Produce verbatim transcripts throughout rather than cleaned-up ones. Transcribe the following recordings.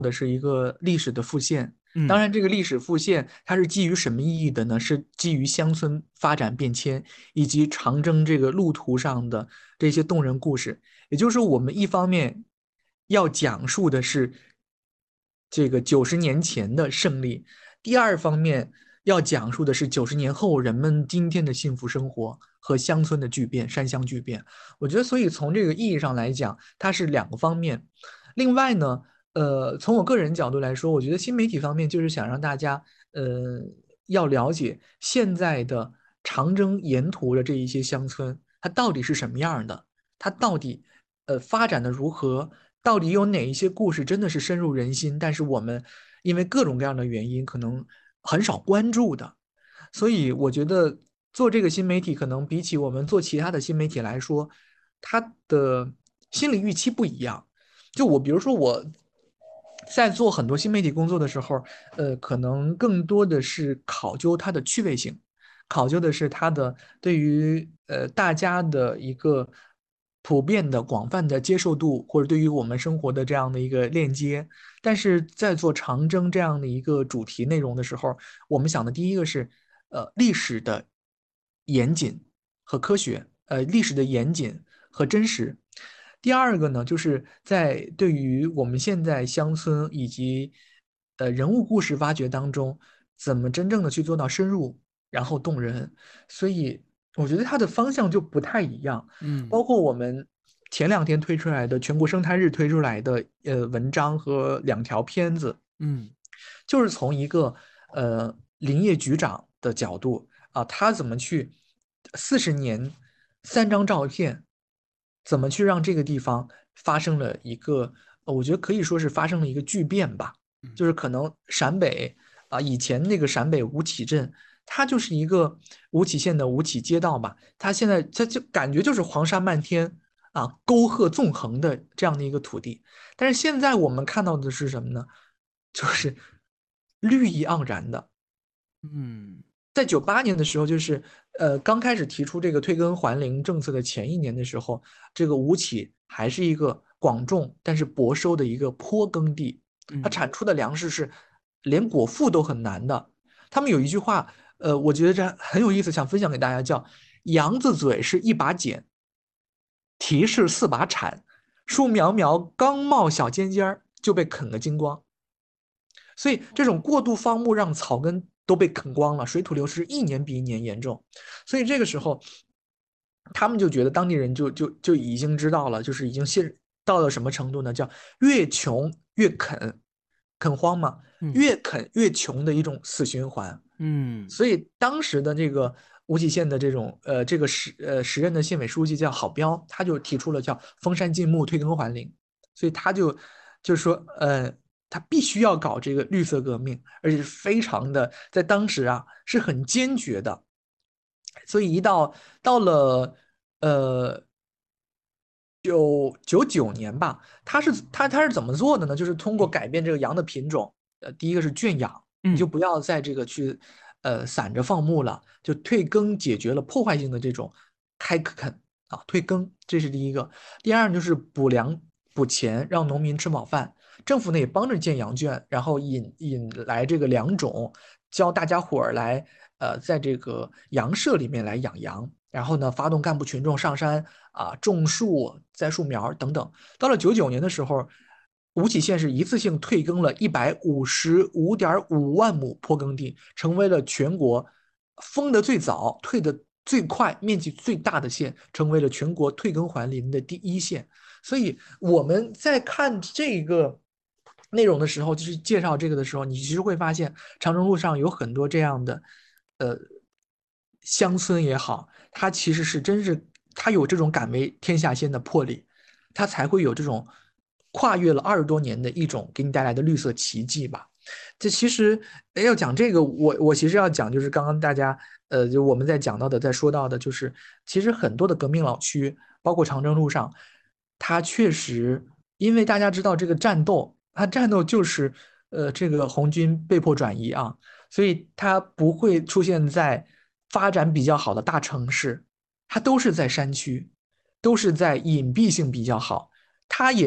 的是一个历史的复现。当嗯然，这个历史复现它是基于什么意义的呢？是基于乡村发展变迁以及长征这个路途上的这些动人故事。也就是我们一方面要讲述的是这个九十年前的胜利，第二方面要讲述的是九十年后人们今天的幸福生活和乡村的巨变、山乡巨变。我觉得，所以从这个意义上来讲，它是两个方面。另外呢，呃，从我个人角度来说，我觉得新媒体方面就是想让大家，呃，要了解现在的长征沿途的这一些乡村，它到底是什么样的，它到底，呃，发展的如何，到底有哪一些故事真的是深入人心，但是我们因为各种各样的原因，可能很少关注的。所以我觉得做这个新媒体，可能比起我们做其他的新媒体来说，它的心理预期不一样。就我比如说我在做很多新媒体工作的时候，呃，可能更多的是考究它的趣味性，考究的是它的对于呃大家的一个普遍的广泛的接受度，或者对于我们生活的这样的一个链接。但是在做长征这样的一个主题内容的时候，我们想的第一个是呃历史的严谨和科学，呃历史的严谨和真实。第二个呢，就是在对于我们现在乡村以及呃人物故事挖掘当中，怎么真正的去做到深入，然后动人。所以我觉得它的方向就不太一样。 嗯包括我们前两天推出来的全国生态日推出来的呃文章和两条片子， 嗯就是从一个呃林业局长的角度啊，他怎么去四十年三张照片，怎么去让这个地方发生了一个，呃我觉得可以说是发生了一个巨变吧。 嗯就是可能陕北啊，以前那个陕北吴起镇，它就是一个吴起县的吴起街道吧，它现在它就感觉就是黄沙漫天啊，沟壑纵横的这样的一个土地。但是现在我们看到的是什么呢？就是绿意盎然的。 嗯在九八年的时候，就是呃刚开始提出这个退耕还林政策的前一年的时候，这个吴起还是一个广种但是薄收的一个坡耕地，它嗯产出的粮食是连果腹都很难的。他们有一句话，呃，我觉得这很有意思，想分享给大家，叫"羊子嘴是一把剪，蹄是四把铲，树苗苗刚冒小尖尖儿就被啃个精光。"所以这种过度放牧让草根都被啃光了，水土流失一年比一年严重。所以这个时候，他们就觉得当地人就就就已经知道了，就是已经陷到了什么程度呢？叫越穷越啃，啃荒嘛， 嗯越啃越穷的一种死循环。 嗯所以当时的这个无极县的这种呃这个时呃时任的县委书记叫郝彪，他就提出了叫封山禁牧、退耕还林，所以他就就说呃他必须要搞这个绿色革命，而且是非常的在当时啊是很坚决的。所以一到到了呃九九九年吧，他是他他是怎么做的呢？就是通过改变这个羊的品种，呃，第一个是圈养，你就嗯不要再这个去呃散着放牧了，就退耕解决了破坏性的这种开垦啊，退耕，这是第一个。第二呢就是补粮补钱，让农民吃饱饭。政府呢也帮着建羊圈，然后引引来这个良种，教大家伙儿来呃在这个羊舍里面来养羊。然后呢，发动干部群众上山啊，种树、栽树苗等等。到了九九年的时候，吴起县是一次性退耕了一百五十五点五万亩坡耕地，成为了全国封的最早、退的最快、面积最大的县，成为了全国退耕还林的第一县。所以我们在看这个内容的时候，就是介绍这个的时候，你其实会发现长征路上有很多这样的，呃，乡村也好，它其实是真是它有这种敢为天下先的魄力，它才会有这种跨越了二十多年的一种给你带来的绿色奇迹吧。这其实要讲这个，我我其实要讲就是刚刚大家呃，就我们在讲到的，在说到的，就是其实很多的革命老区，包括长征路上，它确实因为大家知道这个战斗，它战斗就是呃这个红军被迫转移啊，所以它不会出现在发展比较好的大城市，它都是在山区，都是在隐蔽性比较好。它也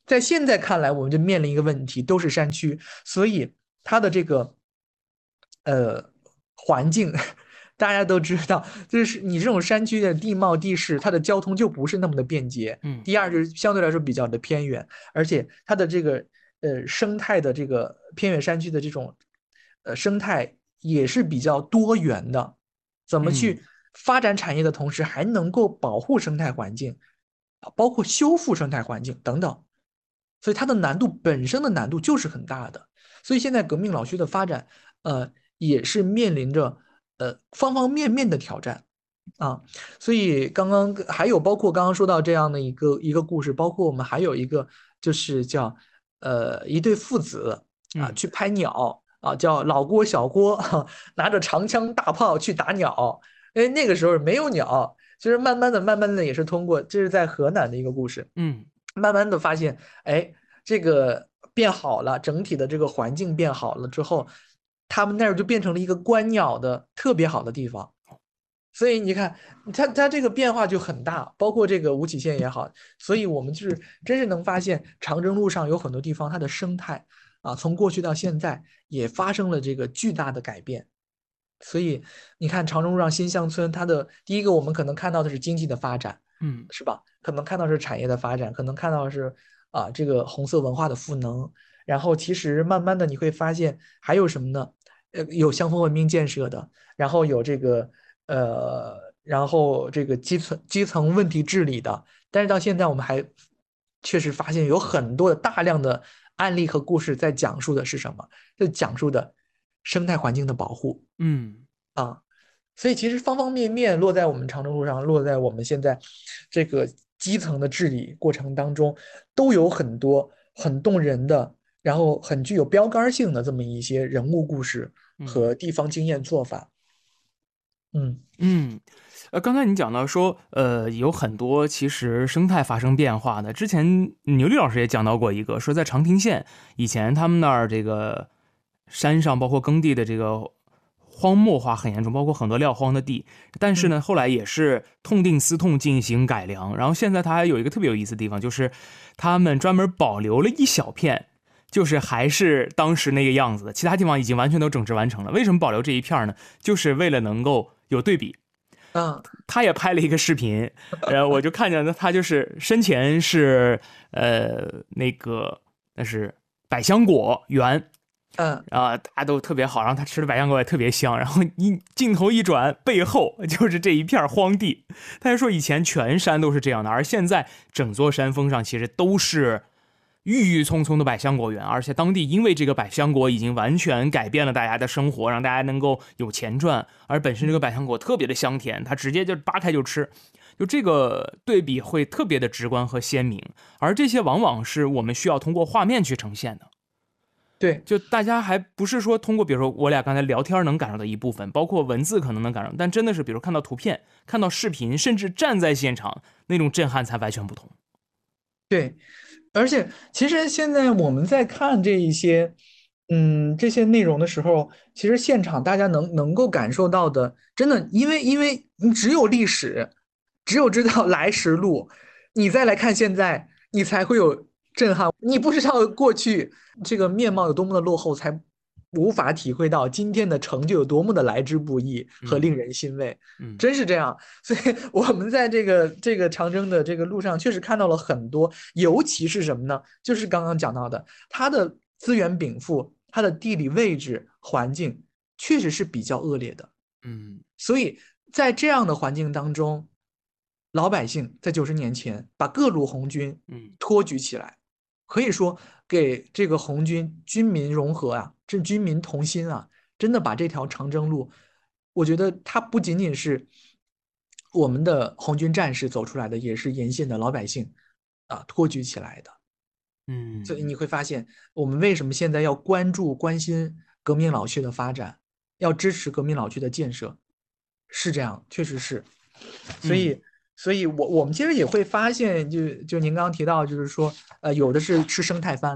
在现在看来，我们就面临一个问题，都是山区，所以它的这个呃环境，大家都知道，就是你这种山区的地貌地势，它的交通就不是那么的便捷。 嗯第二就是相对来说比较的偏远，而且它的这个呃生态的这个偏远山区的这种呃生态也是比较多元的，怎么嗯去发展产业的同时还能够保护生态环境，包括修复生态环境等等，所以它的难度本身的难度就是很大的。所以现在革命老区的发展，呃，也是面临着呃方方面面的挑战啊。所以刚刚还有包括刚刚说到这样的一个一个故事，包括我们还有一个就是叫呃一对父子啊嗯去拍鸟啊，叫老郭小郭，啊，拿着长枪大炮去打鸟，因为那个时候没有鸟。就是慢慢的、慢慢的，也是通过，这是在河南的一个故事， 嗯慢慢的发现，哎，这个变好了，整体的这个环境变好了之后，他们那儿就变成了一个观鸟的特别好的地方。所以你看，它它这个变化就很大，包括这个吴起县也好，所以我们就是真是能发现长征路上有很多地方它的生态啊，从过去到现在也发生了这个巨大的改变。所以你看，长征路上新乡村，它的第一个我们可能看到的是经济的发展， 嗯是吧？可能看到是产业的发展，可能看到是啊这个红色文化的赋能。然后其实慢慢的你会发现还有什么呢？呃，有乡村文明建设的，然后有这个呃，然后这个基层基层问题治理的。但是到现在我们还确实发现有很多的大量的案例和故事在讲述的是什么？在讲述的生态环境的保护。 嗯啊，所以其实方方面面落在我们长征路上，落在我们现在这个基层的治理过程当中，都有很多很动人的，然后很具有标杆性的这么一些人物故事嗯和地方经验做法。嗯嗯，呃，刚才你讲到说，呃，有很多其实生态发生变化的。之前牛力老师也讲到过一个，说在长汀县以前他们那儿这个山上包括耕地的这个荒漠化很严重，包括很多撂荒的地。但是嗯呢，后来也是痛定思痛进行改良。然后现在它还有一个特别有意思的地方，就是他们专门保留了一小片。就是还是当时那个样子的，其他地方已经完全都整治完成了。为什么保留这一片呢？就是为了能够有对比。 啊他也拍了一个视频，然后我就看见他就是身前是呃那个那是百香果园嗯啊，大家都特别好，然后他吃的百香果也特别香，然后一镜头一转，背后就是这一片荒地。他就说以前全山都是这样的，而现在整座山峰上其实都是郁郁葱葱的百香果园，而且当地因为这个百香果已经完全改变了大家的生活，让大家能够有钱赚，而本身这个百香果特别的香甜，它直接就扒开就吃，就这个对比会特别的直观和鲜明，而这些往往是我们需要通过画面去呈现的。 对就大家还不是说通过，比如说我俩刚才聊天能感受到一部分，包括文字可能能感受，但真的是比如看到图片、看到视频，甚至站在现场，那种震撼才完全不同。 对，而且其实现在我们在看这一些，嗯，这些内容的时候，其实现场大家能能够感受到的，真的，因为因为你只有历史，只有知道来时路，你再来看现在，你才会有震撼。你不知道过去这个面貌有多么的落后，才无法体会到今天的成就有多么的来之不易和嗯令人欣慰。 嗯真是这样，所以我们在这个这个长征的这个路上，确实看到了很多，尤其是什么呢？就是刚刚讲到的，它的资源禀赋，它的地理位置环境，确实是比较恶劣的。 嗯所以在这样的环境当中，老百姓在九十年前把各路红军嗯托举起来，可以说给这个红军军民融合啊，这军民同心啊，真的把这条长征路，我觉得它不仅仅是我们的红军战士走出来的，也是沿线的老百姓啊托举起来的。所以嗯你会发现，我们为什么现在要关注、关心革命老区的发展，要支持革命老区的建设，是这样，确实是。所嗯以，所以我我们其实也会发现，就就您刚刚提到，就是说，呃，有的是吃生态饭的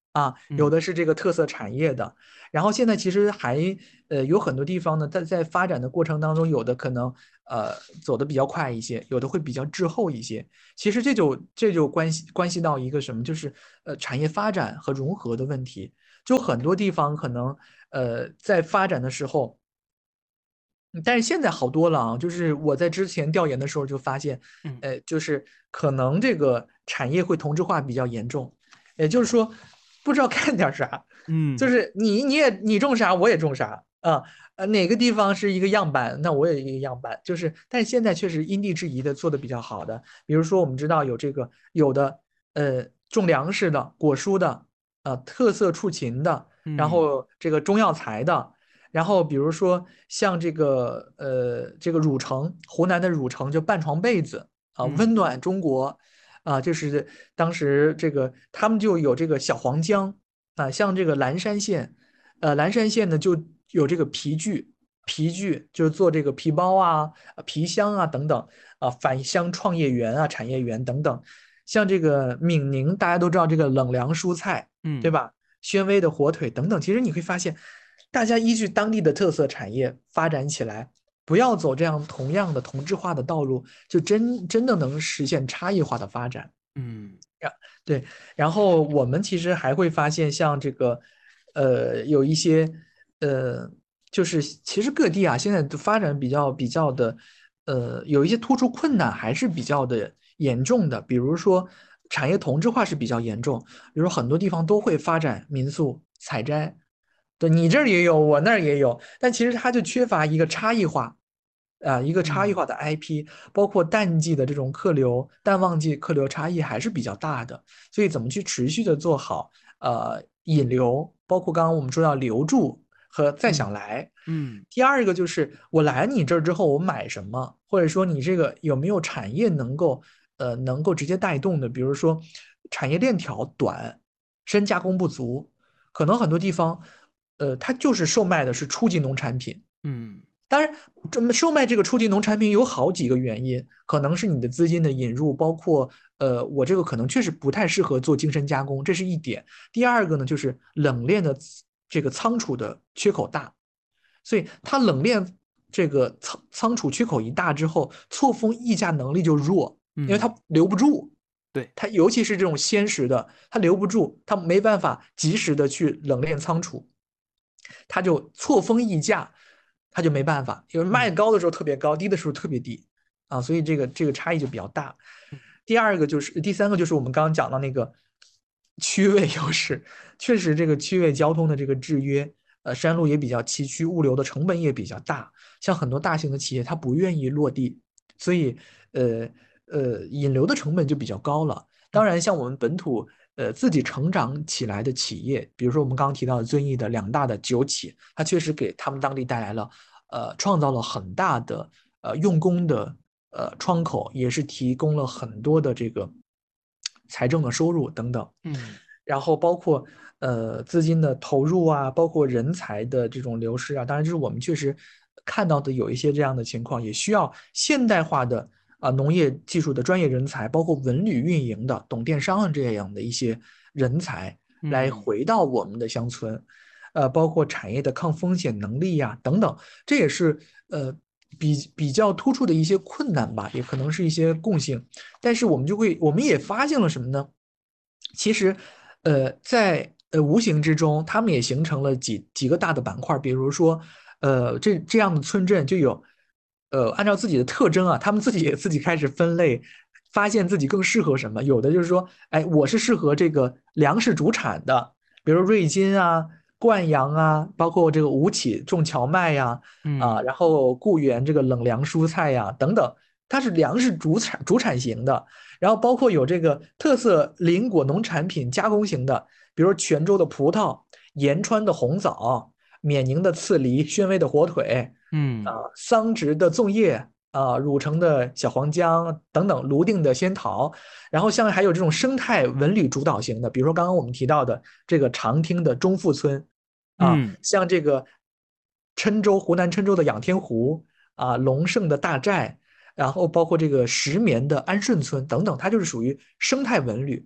啊，有嗯的是这个特色产业的。然后现在其实还呃有很多地方呢，在在发展的过程当中，有的可能呃走的比较快一些，有的会比较滞后一些。其实这就这就关系关系到一个什么，就是呃产业发展和融合的问题。就很多地方可能呃在发展的时候。但是现在好多了啊，就是我在之前调研的时候就发现， 嗯呃，就是可能这个产业会同质化比较严重，也就是说，不知道干点啥，就嗯是你你也你种啥我也种啥啊，呃，哪个地方是一个样板，那我也一个样板，就是，但是现在确实因地制宜的做的比较好的，比如说我们知道有这个有的呃种粮食的、果蔬的，呃特色畜禽的，然嗯后这个中药材的。然后比如说像这个呃这个汝城，湖南的汝城就半床被子啊， 嗯温暖中国啊，就是当时这个他们就有这个小黄姜啊，像这个蓝山县，呃蓝山县呢就有这个皮具，皮具就是做这个皮包啊、皮箱啊等等啊，返乡创业园啊、产业园等等。像这个闽宁，大家都知道这个冷凉蔬菜，对嗯吧？宣威的火腿等等，其实你会发现，大家依据当地的特色产业发展起来，不要走这样同样的同质化的道路，就真真的能实现差异化的发展。 嗯对，然后我们其实还会发现，像这个，呃，有一些，呃，就是其实各地啊，现在都发展比较比较的，呃，有一些突出困难还是比较的严重的。比如说，产业同质化是比较严重，比如说很多地方都会发展民宿采摘，对你这儿也有，我那儿也有，但其实它就缺乏一个差异化。啊，一个差异嗯化的 I P，包括淡季的这种客流、淡旺季客流差异还是比较大的。所以怎么去持续的做好呃引流，包括刚刚我们说到留住和再想嗯来。 嗯第二个就是我来你这儿之后我买什么，或者说你这个有没有产业能够呃能够直接带动的，比如说产业链条短，深加工不足，可能很多地方呃它就是售卖的是初级农产品。 嗯当然，这么售卖这个初级农产品有好几个原因，可能是你的资金的引入，包括呃，我这个可能确实不太适合做精深加工，这是一点。第二个呢，就是冷链的这个仓储的缺口大，所以它冷链这个仓仓储缺口一大之后，错峰议价能力就弱，因为嗯， 它留不住。 对， 它尤其是这种鲜食的，它留不住，它没办法及时的去冷链仓储，它就错峰溢价，它就没办法，因为卖嗯高的时候特别高，低的时候特别低啊，所以这个这个差异就比较大。第二个就是第三个就是我们刚刚讲到那个区位优势，确实这个区位交通的这个制约，呃，山路也比较崎岖，物流的成本也比较大，像很多大型的企业它不愿意落地，所以呃呃引流的成本就比较高了。当嗯然，像我们本土呃自己成长起来的企业，比如说我们刚刚提到的遵义的两大的酒企，它确实给他们当地带来了呃创造了很大的呃用工的呃窗口，也是提供了很多的这个财政的收入等等。 嗯然后包括呃资金的投入啊，包括人才的这种流失啊，当然就是我们确实看到的有一些这样的情况，也需要现代化的啊、农业技术的专业人才，包括文旅运营的、懂电商的这样的一些人才来嗯回到我们的乡村，呃，包括产业的抗风险能力呀、等等，这也是呃比比较突出的一些困难吧，也可能是一些共性。但是我们就会，我们也发现了什么呢？其实，呃，在呃无形之中，他们也形成了几几个大的板块，比如说，呃，这这样的村镇就有，呃，按照自己的特征啊，他们自己也自己开始分类，发现自己更适合什么。有的就是说，哎，我是适合这个粮食主产的，比如瑞金啊、灌阳啊，包括这个吴起种荞麦呀，啊， 嗯然后固原这个冷凉蔬菜呀等等，它是粮食主产主产型的。然后包括有这个特色林果农产品加工型的，比如泉州的葡萄、延川的红枣、缅宁的刺梨、宣威的火腿，啊、 嗯桑植的粽叶，啊、汝城的小黄姜等等，泸定的仙桃，然后像还有这种生态文旅主导型的，比如说刚刚我们提到的这个长汀的中富村，啊， 嗯像这个郴州湖南郴州的仰天湖，啊，龙胜的大寨。然后包括这个石棉的安顺村等等，它就是属于生态文旅。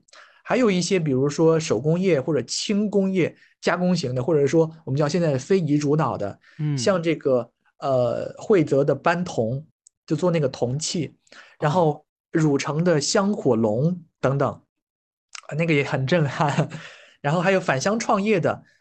还有一些比如说手工业或者轻工业加工型的，或者说我们叫现在非遗主导的， 嗯， 像这个呃惠泽的班铜，就做那个铜器，然哦， 后汝城的香火龙等等，啊那个也很震撼。然后还有返乡创业的，